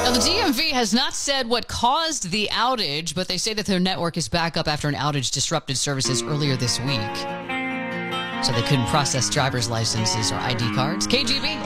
Now, the DMV has not said what caused the outage, but they say that their network is back up after an outage disrupted services earlier this week. So they couldn't process driver's licenses or ID cards. KGB.